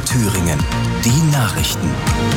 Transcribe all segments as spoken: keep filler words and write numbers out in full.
Thüringen. Die Nachrichten.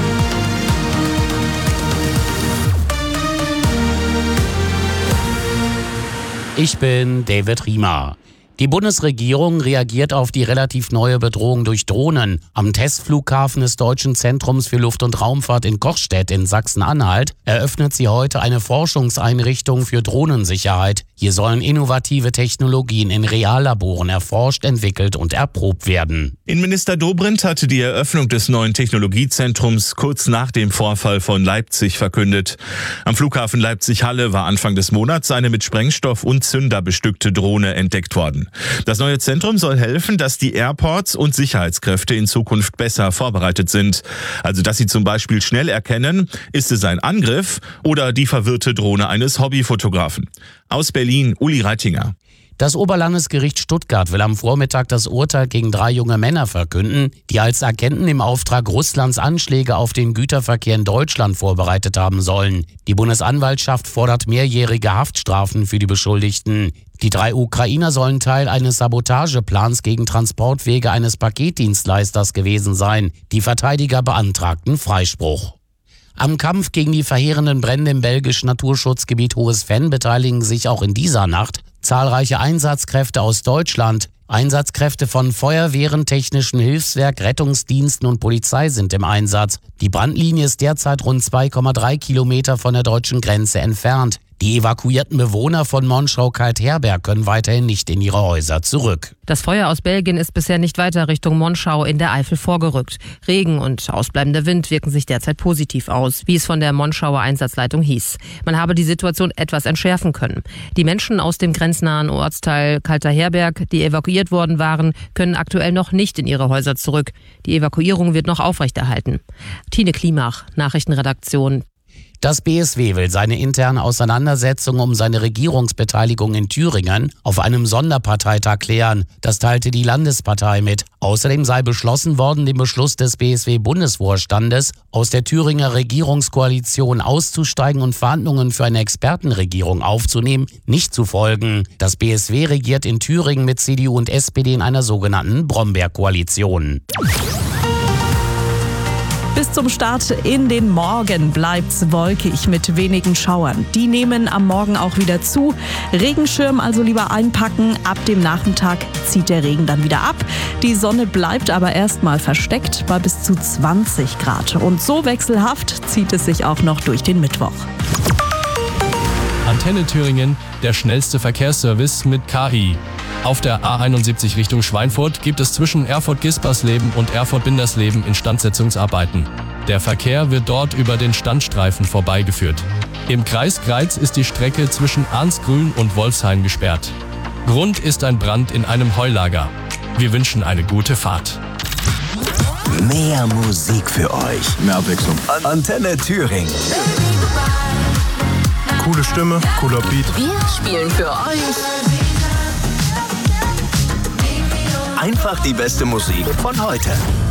Ich bin David Riemer. Die Bundesregierung reagiert auf die relativ neue Bedrohung durch Drohnen. Am Testflughafen des Deutschen Zentrums für Luft- und Raumfahrt in Kochstedt in Sachsen-Anhalt eröffnet sie heute eine Forschungseinrichtung für Drohnensicherheit. Hier sollen innovative Technologien in Reallaboren erforscht, entwickelt und erprobt werden. Innenminister Dobrindt hatte die Eröffnung des neuen Technologiezentrums kurz nach dem Vorfall von Leipzig verkündet. Am Flughafen Leipzig-Halle war Anfang des Monats eine mit Sprengstoff und Zünder bestückte Drohne entdeckt worden. Das neue Zentrum soll helfen, dass die Airports und Sicherheitskräfte in Zukunft besser vorbereitet sind. Also, dass sie zum Beispiel schnell erkennen, ist es ein Angriff oder die verwirrte Drohne eines Hobbyfotografen. Aus Berlin, Uli Reitinger. Das Oberlandesgericht Stuttgart will am Vormittag das Urteil gegen drei junge Männer verkünden, die als Agenten im Auftrag Russlands Anschläge auf den Güterverkehr in Deutschland vorbereitet haben sollen. Die Bundesanwaltschaft fordert mehrjährige Haftstrafen für die Beschuldigten. Die drei Ukrainer sollen Teil eines Sabotageplans gegen Transportwege eines Paketdienstleisters gewesen sein. Die Verteidiger beantragten Freispruch. Am Kampf gegen die verheerenden Brände im belgischen Naturschutzgebiet Hohes Venn beteiligen sich auch in dieser Nacht zahlreiche Einsatzkräfte aus Deutschland. Einsatzkräfte von Feuerwehren, Technischen Hilfswerk, Rettungsdiensten und Polizei sind im Einsatz. Die Brandlinie ist derzeit rund zwei Komma drei Kilometer von der deutschen Grenze entfernt. Die evakuierten Bewohner von Monschau-Kaltherberg können weiterhin nicht in ihre Häuser zurück. Das Feuer aus Belgien ist bisher nicht weiter Richtung Monschau in der Eifel vorgerückt. Regen und ausbleibender Wind wirken sich derzeit positiv aus, wie es von der Monschauer Einsatzleitung hieß. Man habe die Situation etwas entschärfen können. Die Menschen aus dem grenznahen Ortsteil Kaltherberg, die evakuiert worden waren, können aktuell noch nicht in ihre Häuser zurück. Die Evakuierung wird noch aufrechterhalten. Tine Klimach, Nachrichtenredaktion. Das B S W will seine interne Auseinandersetzung um seine Regierungsbeteiligung in Thüringen auf einem Sonderparteitag klären. Das teilte die Landespartei mit. Außerdem sei beschlossen worden, den Beschluss des B S W-Bundesvorstandes, aus der Thüringer Regierungskoalition auszusteigen und Verhandlungen für eine Expertenregierung aufzunehmen, nicht zu folgen. Das B S W regiert in Thüringen mit C D U und S P D in einer sogenannten Brombeerkoalition. Bis zum Start in den Morgen bleibt's wolkig mit wenigen Schauern. Die nehmen am Morgen auch wieder zu. Regenschirm also lieber einpacken. Ab dem Nachmittag zieht der Regen dann wieder ab. Die Sonne bleibt aber erstmal versteckt bei bis zu zwanzig Grad. Und so wechselhaft zieht es sich auch noch durch den Mittwoch. Antenne Thüringen, der schnellste Verkehrsservice mit K I. Auf der A einundsiebzig Richtung Schweinfurt gibt es zwischen Erfurt-Gispersleben und Erfurt-Bindersleben Instandsetzungsarbeiten. Der Verkehr wird dort über den Standstreifen vorbeigeführt. Im Kreis Greiz ist die Strecke zwischen Arnsgrün und Wolfshain gesperrt. Grund ist ein Brand in einem Heulager. Wir wünschen eine gute Fahrt. Mehr Musik für euch. Mehr Abwechslung. Antenne Thüringen. Coole Stimme, cooler Beat. Wir spielen für euch Einfach die beste Musik von heute.